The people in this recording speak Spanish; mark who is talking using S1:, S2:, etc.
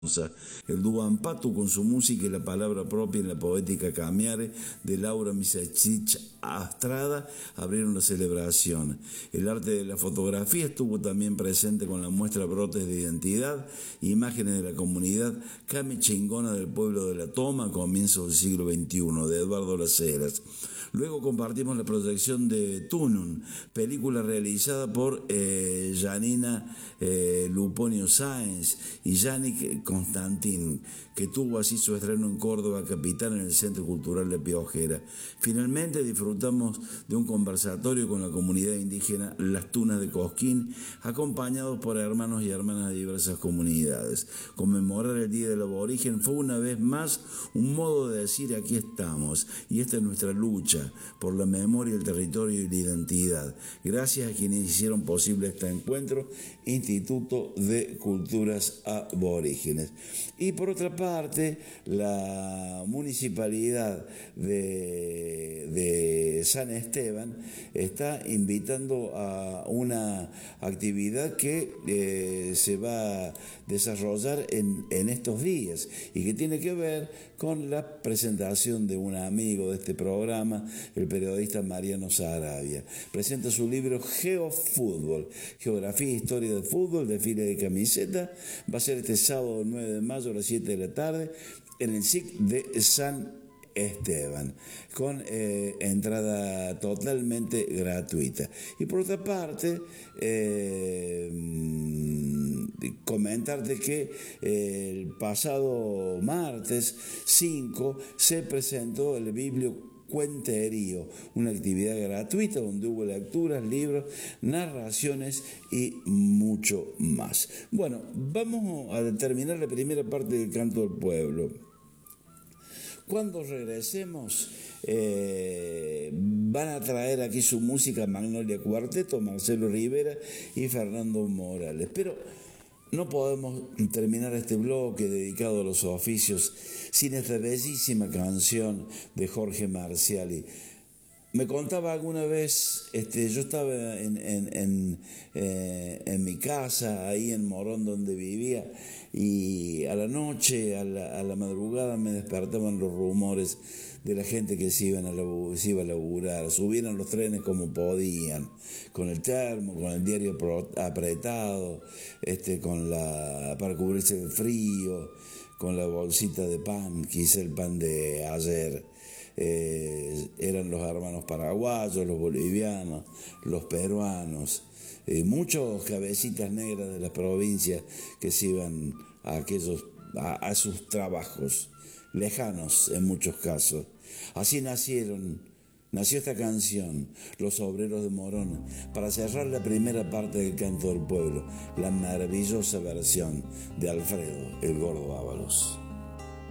S1: El dúo Ampatu con su música y la palabra propia en la poética Camiare de Laura Misachich Astrada abrieron la celebración. El arte de la fotografía estuvo también presente con la muestra Brotes de Identidad, imágenes de la comunidad Cami Chingona del pueblo de La Toma a comienzos del siglo XXI, de Eduardo Las Heras. Luego compartimos la proyección de Tunun, película realizada por Janina Luponio Sáenz y Yannick Constantin, que tuvo así su estreno en Córdoba capital en el Centro Cultural de Piojera. Finalmente disfrutamos de un conversatorio con la comunidad indígena Las Tunas de Cosquín, acompañados por hermanos y hermanas de diversas comunidades. Conmemorar el Día del Aborigen fue una vez más un modo de decir aquí estamos y esta es nuestra lucha por la memoria, el territorio y la identidad. Gracias a quienes hicieron posible este encuentro, Instituto de Culturas Aborígenes. Y por otra parte, la municipalidad de San Esteban está invitando a una actividad que se va a desarrollar en estos días y que tiene que ver con la presentación de un amigo de este programa, el periodista Mariano Saravia. Presenta su libro Geofútbol, Geografía e Historia del Fútbol, desfile de camiseta. Va a ser este sábado 9 de mayo a las 7 de la tarde en el SIC de San Esteban, con entrada totalmente gratuita. Y por otra parte, comentarte que el pasado martes 5 se presentó el Bibliocuenterío, una actividad gratuita donde hubo lecturas, libros, narraciones y mucho más. Bueno, vamos a terminar la primera parte del Canto del Pueblo. Cuando regresemos, van a traer aquí su música Magnolia Cuarteto, Marcelo Rivera y Fernando Morales. Pero no podemos terminar este bloque dedicado a los oficios sin esta bellísima canción de Jorge Marciali. Me contaba alguna vez, yo estaba en mi casa, ahí en Morón donde vivía, y a la noche, a la madrugada me despertaban los rumores de la gente que se iba a laburar. Subieron los trenes como podían, con el termo, con el diario apretado, para cubrirse del frío, con la bolsita de pan, quizá el pan de ayer. Eran los hermanos paraguayos, los bolivianos, los peruanos, muchos cabecitas negras de las provincias que se iban a sus trabajos, lejanos en muchos casos. Así nació esta canción, Los Obreros de Morón, para cerrar la primera parte del Canto del Pueblo, la maravillosa versión de Alfredo, el Gordo Ábalos.